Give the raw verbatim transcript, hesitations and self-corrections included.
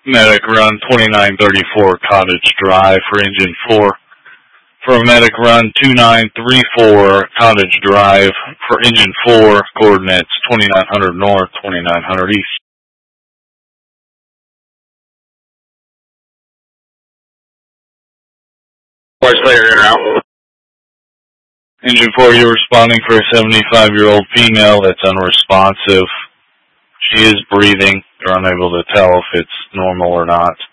Medic run twenty-nine thirty-four Cottage Drive for engine four. For medic run two nine three four Cottage Drive for engine four, coordinates twenty-nine hundred north, twenty-nine hundred east. Voice layer in or out. Engine four, you're responding for a seventy-five-year-old female that's unresponsive. She is breathing. They're unable to tell if it's normal or not.